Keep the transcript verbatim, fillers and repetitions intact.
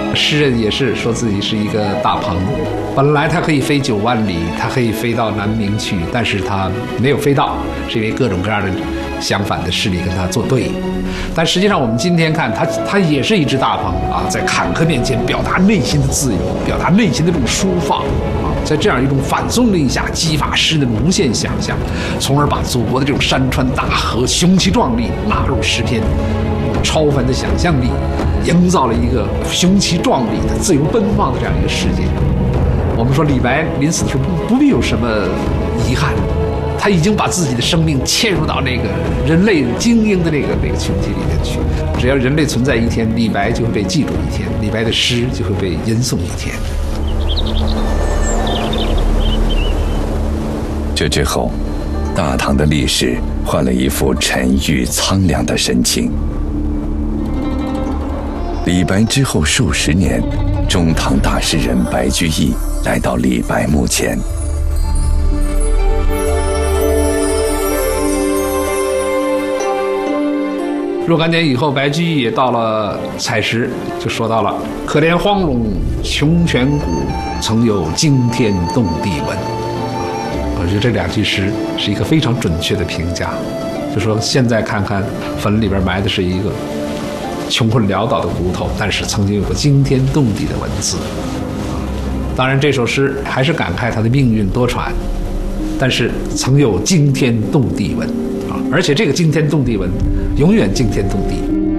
诗人也是说自己是一个大鹏，本来他可以飞九万里，他可以飞到南冥去，但是他没有飞到，是因为各种各样的相反的势力跟他作对。但实际上我们今天看他，他也是一只大鹏啊，在坎坷面前表达内心的自由，表达内心的这种抒放啊，在这样一种反纵令下，激发诗人的无限想象，从而把祖国的这种山川大河雄奇壮丽纳入诗篇，超凡的想象力营造了一个雄奇壮丽的自由奔放的这样一个世界。我们说李白临死的时候不不必有什么遗憾，他已经把自己的生命嵌入到那个人类精英的那个那个群体里面去。只要人类存在一天，李白就会被记住一天，李白的诗就会被吟诵一天。 这之后，大唐的历史换了一副沉郁苍凉的神情。李白之后数十年，中唐大诗人白居易来到李白墓前。 若干年以后，白居易也到了采石，就说到了“可怜荒陇穷泉谷，曾有惊天动地闻”。我觉得这两句诗是一个非常准确的评价，就说现在看看坟里边埋的是一个穷困潦倒的骨头，但是曾经有个惊天动地的文字。当然这首诗还是感慨他的命运多舛，但是曾有惊天动地闻啊，而且这个惊天动地闻永远惊天动地。